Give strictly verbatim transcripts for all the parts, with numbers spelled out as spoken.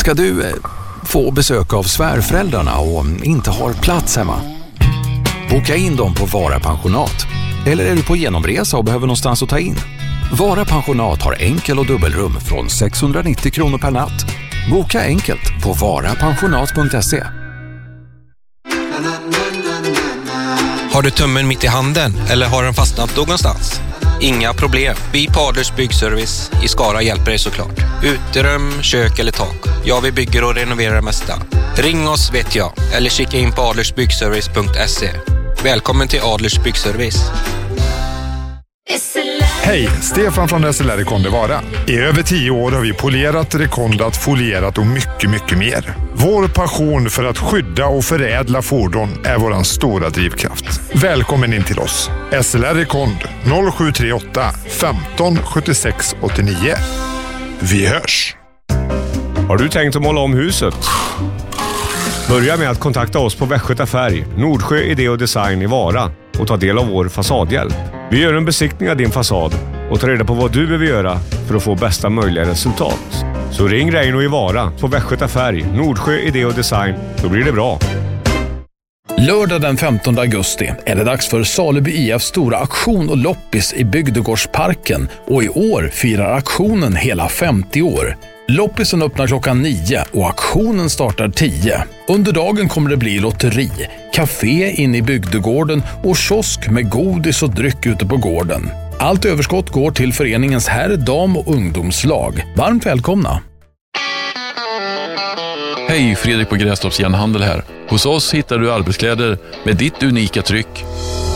Ska du eh, få besök av svärföräldrarna och inte har plats hemma? Boka in dem på Vara Pensionat. Eller är du på genomresa och behöver någonstans att ta in? Vara Pensionat har enkel- och dubbelrum från sexhundranittio kronor per natt. Boka enkelt på varapensionat punkt se. Har du tummen mitt i handen eller har den fastnat någonstans? Inga problem. Vi på Adlers Byggservice i Skara hjälper dig såklart. Uterum, kök eller tak. Ja, vi bygger och renoverar det mesta. Ring oss vet jag. Eller kika in på adlersbyggservice punkt se. Välkommen till Adlers Byggservice. Hej, Stefan från S L R Recon de Vara. I över tio år har vi polerat, rekondat, folierat och mycket, mycket mer. Vår passion för att skydda och förädla fordon är vår stora drivkraft. Välkommen in till oss. S L R Recon noll sju tre åtta femton sjuttiosex åttionio. Vi hörs! Har du tänkt att måla om huset? Börja med att kontakta oss på Västgöta Färg, Nordsjö Idé och Design i Vara och ta del av vår fasadhjälp. Vi gör en besiktning av din fasad och tar reda på vad du behöver göra för att få bästa möjliga resultat. Så ring Reino i Vara på Västgöta Färg, Nordsjö Idé och Design, så blir det bra. Lördag den femtonde augusti är det dags för Saleby I F:s stora aktion och loppis i Bygdegårdsparken, och i år firar aktionen hela femtio år. Loppisen öppnar klockan nio och aktionen startar tio. Under dagen kommer det bli lotteri, café inne i bygdegården och kiosk med godis och dryck ute på gården. Allt överskott går till föreningens herr-, dam- och ungdomslag. Varmt välkomna! Hej, Fredrik på Grästorps Järnhandel här. Hos oss hittar du arbetskläder med ditt unika tryck.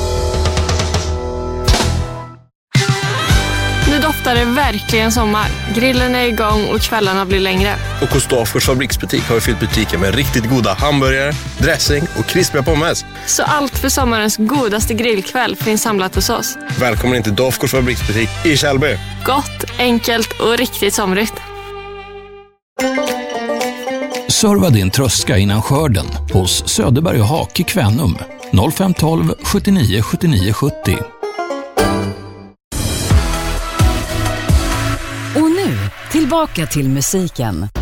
Nu doftar det verkligen sommar. Grillen är igång och kvällarna blir längre. Och hos Dafgårds fabriksbutik har vi fyllt butiken med riktigt goda hamburgare, dressing och krispiga pommes. Så allt för sommarens godaste grillkväll finns samlat hos oss. Välkommen in till Dafgårds fabriksbutik i Kjellby. Gott, enkelt och riktigt somrigt. Serva din tröska innan skörden hos Söderberg och Hake Kvänum noll fem ett två sjuttionio sjuttionio sjuttio. Och nu, tillbaka till musiken.